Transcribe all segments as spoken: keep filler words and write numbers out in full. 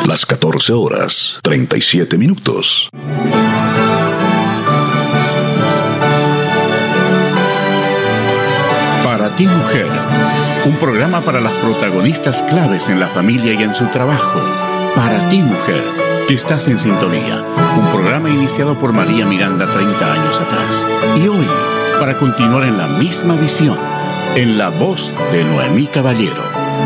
las catorce horas, treinta y siete minutos. Para ti, mujer, un programa para las protagonistas claves en la familia y en su trabajo. Para ti, mujer, que estás en sintonía. Un programa iniciado por María Miranda treinta años atrás. Y hoy, para continuar en la misma visión, en la voz de Noemí Caballero.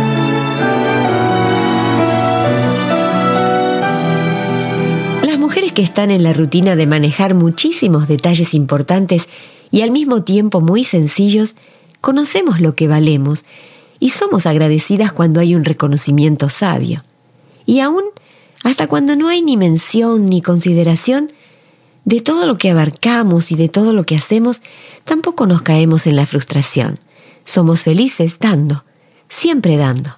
Las mujeres que están en la rutina de manejar muchísimos detalles importantes y al mismo tiempo muy sencillos, conocemos lo que valemos y somos agradecidas cuando hay un reconocimiento sabio. Y aún, hasta cuando no hay ni mención ni consideración, de todo lo que abarcamos y de todo lo que hacemos, tampoco nos caemos en la frustración. Somos felices dando, siempre dando.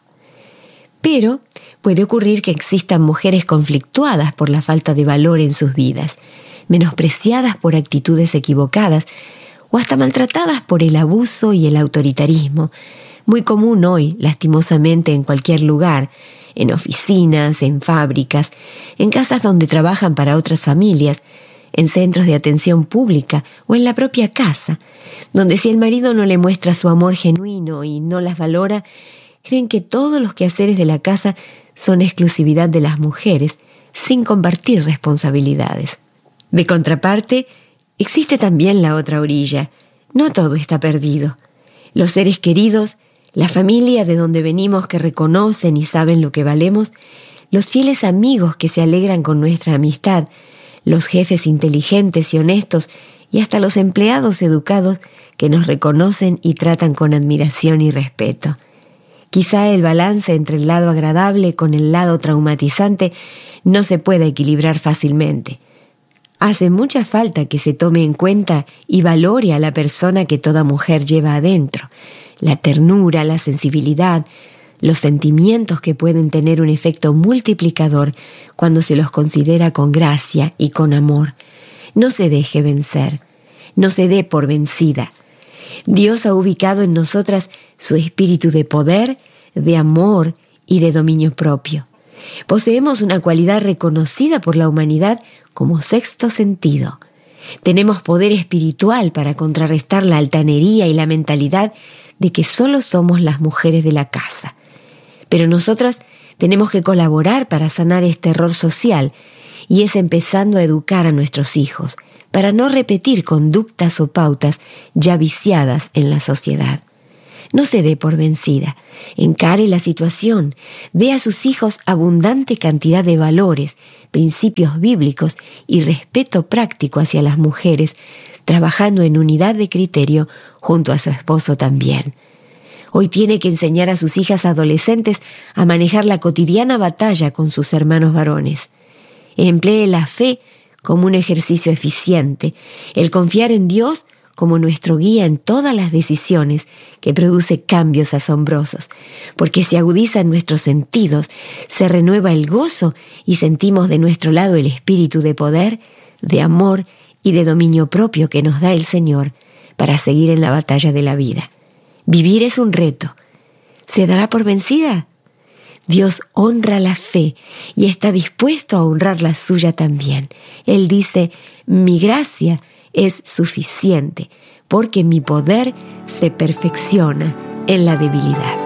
Pero puede ocurrir que existan mujeres conflictuadas por la falta de valor en sus vidas, menospreciadas por actitudes equivocadas o hasta maltratadas por el abuso y el autoritarismo, muy común hoy, lastimosamente, en cualquier lugar, en oficinas, en fábricas, en casas donde trabajan para otras familias, en centros de atención pública o en la propia casa, donde si el marido no le muestra su amor genuino y no las valora, creen que todos los quehaceres de la casa son exclusividad de las mujeres, sin compartir responsabilidades. De contraparte, existe también la otra orilla. No todo está perdido. Los seres queridos, la familia de donde venimos que reconocen y saben lo que valemos, los fieles amigos que se alegran con nuestra amistad, los jefes inteligentes y honestos y hasta los empleados educados que nos reconocen y tratan con admiración y respeto. Quizá el balance entre el lado agradable con el lado traumatizante no se pueda equilibrar fácilmente. Hace mucha falta que se tome en cuenta y valore a la persona que toda mujer lleva adentro, la ternura, la sensibilidad, los sentimientos que pueden tener un efecto multiplicador cuando se los considera con gracia y con amor. No se deje vencer, no se dé por vencida. Dios ha ubicado en nosotras su espíritu de poder, de amor y de dominio propio. Poseemos una cualidad reconocida por la humanidad como sexto sentido. Tenemos poder espiritual para contrarrestar la altanería y la mentalidad de que solo somos las mujeres de la casa. Pero nosotras tenemos que colaborar para sanar este error social, y es empezando a educar a nuestros hijos, para no repetir conductas o pautas ya viciadas en la sociedad. No se dé por vencida, encare la situación, dé a sus hijos abundante cantidad de valores, principios bíblicos y respeto práctico hacia las mujeres, trabajando en unidad de criterio junto a su esposo también. Hoy tiene que enseñar a sus hijas adolescentes a manejar la cotidiana batalla con sus hermanos varones. Emplee la fe como un ejercicio eficiente, el confiar en Dios como nuestro guía en todas las decisiones que produce cambios asombrosos, porque se agudizan nuestros sentidos, se renueva el gozo y sentimos de nuestro lado el espíritu de poder, de amor y de dominio propio que nos da el Señor para seguir en la batalla de la vida. Vivir es un reto. ¿Se dará por vencida? Dios honra la fe y está dispuesto a honrar la suya también. Él dice, mi gracia es suficiente, porque mi poder se perfecciona en la debilidad.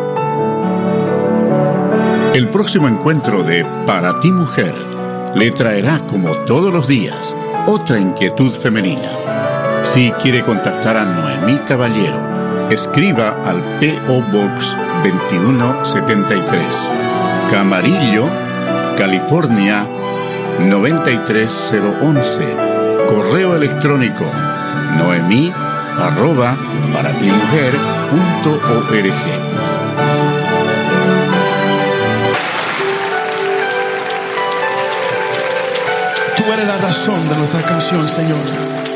El próximo encuentro de Para ti, mujer, le traerá, como todos los días, otra inquietud femenina. Si quiere contactar a Noemí Caballero, escriba al P O Box veintiuno setenta y tres, Camarillo, California noventa y tres cero once. Correo electrónico noemí arroba paratimujer punto org. Tú eres la razón de nuestra canción, Señor.